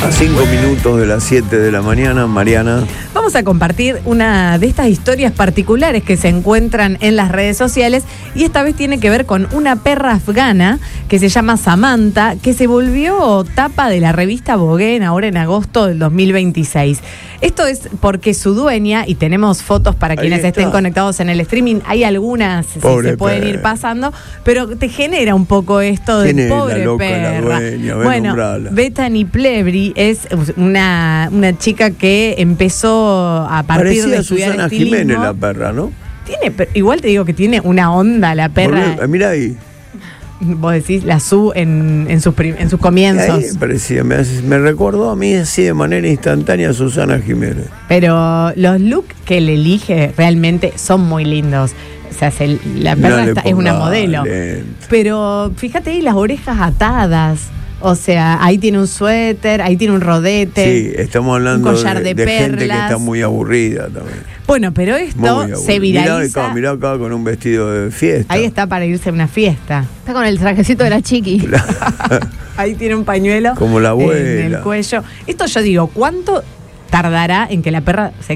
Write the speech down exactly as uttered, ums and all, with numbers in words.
A cinco minutos de las siete de la mañana, Mariana. Vamos a compartir una de estas historias particulares que se encuentran en las redes sociales y esta vez tiene que ver con una perra afgana que se llama Samantha, que se volvió tapa de la revista Vogue ahora en agosto del dos mil veintiséis. Esto es porque su dueña, y tenemos fotos para quienes estén conectados en el streaming, hay algunas Pobre si se pueden perra. ir pasando, pero te genera un poco esto de ¿Quién es la pobre loca, perra. la dueña? Ve, Bueno, nombrala. Bethany Plevry es una, una chica que empezó a partir Parecía de estudiar Susana estilismo. Jiménez la perra, ¿no? Tiene, pero igual te digo que tiene una onda la perra. Volvé, mira ahí. Vos decís la Su en, en, sus, prim- en sus comienzos. Ahí parecía, me, hace- me recordó a mí así de manera instantánea a Susana Jiménez. Pero los looks que él elige realmente son muy lindos. O sea, se- la No perra le está- es una ponga modelo. lento. Pero fíjate ahí las orejas atadas. O sea, ahí tiene un suéter, ahí tiene un rodete. Sí, estamos hablando un collar de, de de gente que perlas. está muy aburrida también. Bueno, pero esto Muy aburrida. se Mirá viraliza. acá, mirá acá con un vestido de fiesta. Ahí está para irse a una fiesta. Está con el trajecito de la chiqui. Ahí tiene un pañuelo Como la abuela. en el cuello. Esto yo digo, ¿cuánto tardará en que la perra se